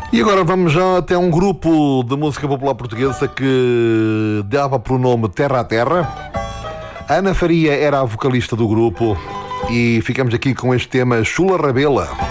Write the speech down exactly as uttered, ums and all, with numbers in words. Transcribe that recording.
E agora vamos já até um grupo de música popular portuguesa que dava por nome Terra a Terra. Ana Faria era a vocalista do grupo e ficamos aqui com este tema Chula Rabela.